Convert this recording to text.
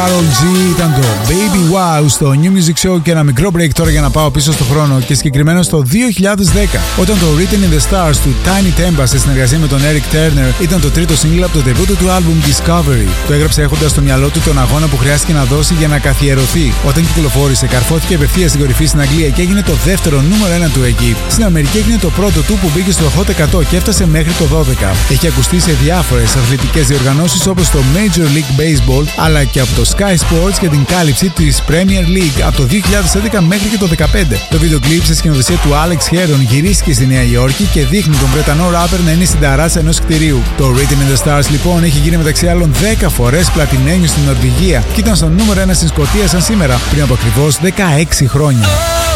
Karol G ήταν το Baby Wow στο New Music Show και ένα μικρό break τώρα για να πάω πίσω στο χρόνο και συγκεκριμένα στο 2010 όταν το Written in the Stars του Tiny Tempa σε συνεργασία με τον Eric Turner ήταν το τρίτο single από το debut του album Discovery. Το έγραψε έχοντας στο μυαλό του τον αγώνα που χρειάστηκε να δώσει για να καθιερωθεί. Όταν κυκλοφόρησε, καρφώθηκε απευθείας στην κορυφή στην Αγγλία και έγινε το δεύτερο νούμερο 1 του εκεί. Στην Αμερική έγινε το πρώτο του που μπήκε στο Hot 100 και έφτασε μέχρι το 12. Έχει ακουστεί σε διάφορες αθλητικές διοργανώσεις όπως το Major League Baseball αλλά και από το Sky Sports και την κάλυψη της Premier League από το 2011 μέχρι και το 2015. Το βίντεο κλιπ σε σκηνοθεσία του Alex Heron γυρίστηκε στη Νέα Υόρκη και δείχνει τον Βρετανό ράπερ να είναι στην ταράτσα ενός κτηρίου. Το Rhythm in the Stars λοιπόν έχει γίνει μεταξύ άλλων 10 φορές πλατινένιο στην Νορβηγία και ήταν στο νούμερο 1 στην Σκωτία σαν σήμερα πριν από ακριβώς 16 χρόνια.